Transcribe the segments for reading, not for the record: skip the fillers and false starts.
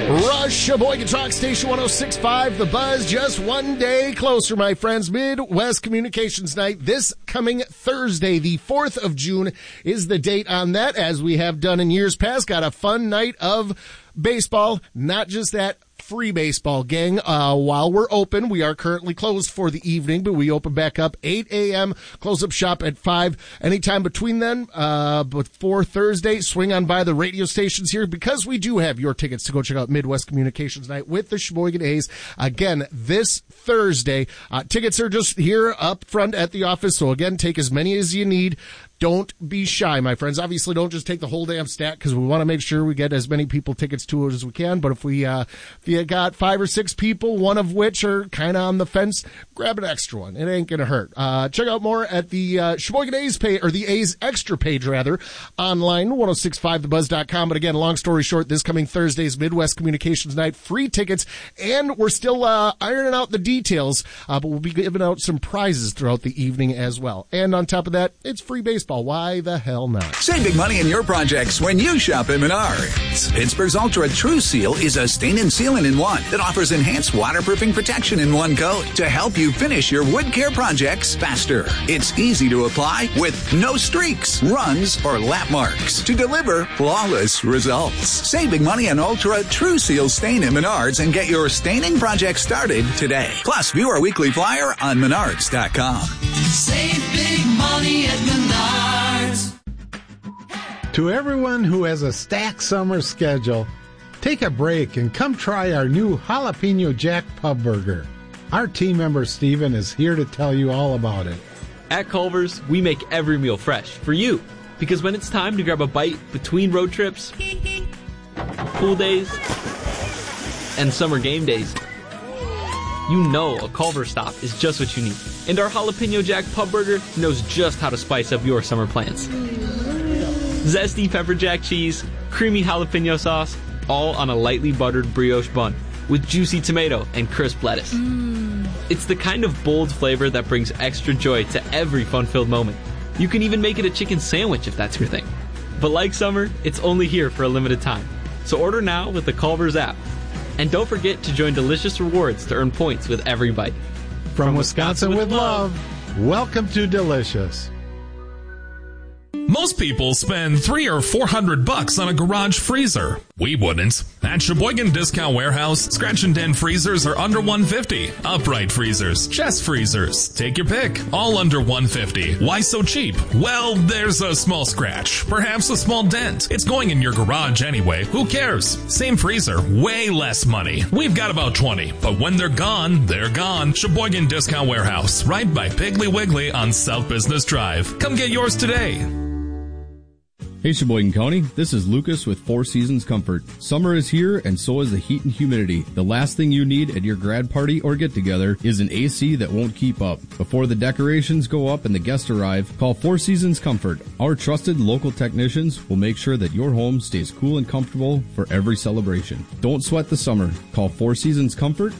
Rush, Sheboygan Talk Station 106.5, The Buzz, just one day closer, my friends. Midwest Communications Night this coming Thursday, the 4th of June, is the date on that, as we have done in years past. Got a fun night of baseball, not just that. Free baseball, gang. While we're open, we are currently closed for the evening, but we open back up 8 a.m., close up shop at 5. Anytime between then, before Thursday, swing on by the radio stations here, because we do have your tickets to go check out Midwest Communications Night with the Sheboygan A's. Again, this Thursday. Tickets are just here up front at the office, so again, take as many as you need. Don't be shy, my friends. Obviously, don't just take the whole damn stack, because we want to make sure we get as many people tickets to it as we can. But if you got 5 or 6 people, one of which are kind of on the fence, grab an extra one. It ain't going to hurt. Check out more at the Sheboygan A's page, or the A's Extra page, rather, online, 1065thebuzz.com. But again, long story short, this coming Thursday's Midwest Communications Night, free tickets, and we're still ironing out the details, but we'll be giving out some prizes throughout the evening as well. And on top of that, it's free baseball. Why the hell not? Save big money in your projects when you shop at Menards. Pittsburgh's Ultra True Seal is a stain and sealant in one that offers enhanced waterproofing protection in one coat to help you finish your wood care projects faster. It's easy to apply with no streaks, runs, or lap marks to deliver flawless results. Save big money on Ultra True Seal stain at Menards and get your staining project started today. Plus, view our weekly flyer on Menards.com. Save big money at Menards. To everyone who has a stacked summer schedule, take a break and come try our new Jalapeno Jack Pub Burger. Our team member Steven is here to tell you all about it. At Culver's, we make every meal fresh for you, because when it's time to grab a bite between road trips, pool days, and summer game days, you know a Culver's stop is just what you need. And our Jalapeno Jack Pub Burger knows just how to spice up your summer plans. Zesty pepper jack cheese, creamy jalapeno sauce, all on a lightly buttered brioche bun with juicy tomato and crisp lettuce. It's the kind of bold flavor that brings extra joy to every fun-filled moment. You can even make it a chicken sandwich if that's your thing. But like summer, it's only here for a limited time. So order now with the Culver's app. And don't forget to join Delicious Rewards to earn points with every bite. From Wisconsin with love, welcome to Delicious. Most people spend $300 or $400 on a garage freezer. We wouldn't. At Sheboygan Discount Warehouse, scratch and dent freezers are under $150. Upright freezers, chest freezers, take your pick, all under $150. Why so cheap? Well, there's a small scratch, perhaps a small dent. It's going in your garage anyway. Who cares? Same freezer, way less money. We've got about 20, but when they're gone, they're gone. Sheboygan Discount Warehouse, right by Piggly Wiggly on South Business Drive. Come get yours today. Hey Sheboygan County, this is Lucas with Four Seasons Comfort. Summer is here and so is the heat and humidity. The last thing you need at your grad party or get together is an AC that won't keep up. Before the decorations go up and the guests arrive, call Four Seasons Comfort. Our trusted local technicians will make sure that your home stays cool and comfortable for every celebration. Don't sweat the summer. Call Four Seasons Comfort,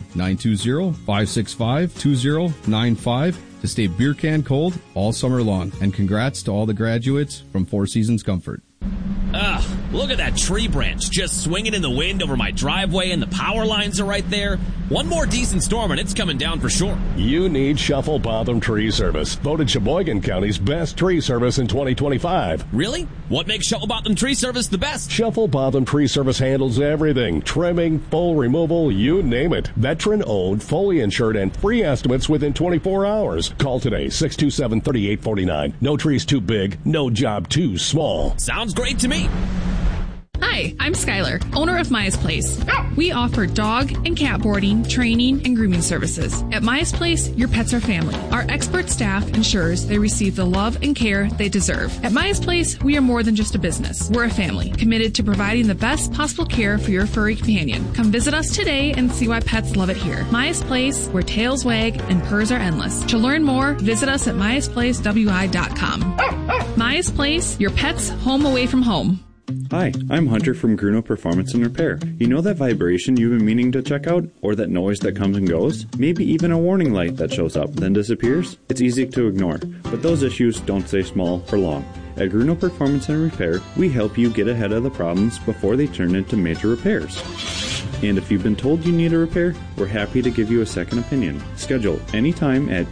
920-565-2095. to stay beer can cold all summer long. And congrats to all the graduates from Four Seasons Comfort. Ugh, look at that tree branch just swinging in the wind over my driveway, and the power lines are right there. One more decent storm and it's coming down for sure. You need Shuffle Botham Tree Service, voted Sheboygan County's best tree service in 2025. Really? What makes Shuffle Botham Tree Service the best? Shuffle Botham Tree Service handles everything. Trimming, full removal, you name it. Veteran-owned, fully insured, and free estimates within 24 hours. Call today, 627-3849. No tree's too big, no job too small. Sounds great to me. Hi, I'm Skylar, owner of Maya's Place. We offer dog and cat boarding, training, and grooming services. At Maya's Place, your pets are family. Our expert staff ensures they receive the love and care they deserve. At Maya's Place, we are more than just a business. We're a family, committed to providing the best possible care for your furry companion. Come visit us today and see why pets love it here. Maya's Place, where tails wag and purrs are endless. To learn more, visit us at mayasplacewi.com. Maya's Place, your pet's home away from home. Hi, I'm Hunter from Gruno Performance and Repair. You know that vibration you've been meaning to check out? Or that noise that comes and goes? Maybe even a warning light that shows up, then disappears? It's easy to ignore, but those issues don't stay small for long. At Gruno Performance and Repair, we help you get ahead of the problems before they turn into major repairs. And if you've been told you need a repair, we're happy to give you a second opinion. Schedule anytime at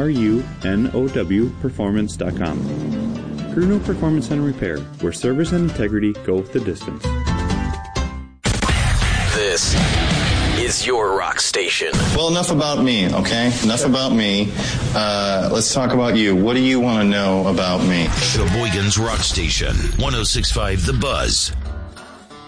grunowperformance.com. Grunow Performance and Repair, where service and integrity go the distance. This is your rock station. Well, enough about me, okay? Enough about me. Let's talk about you. What do you want to know about me? Sheboygan's Rock Station, 106.5 The Buzz.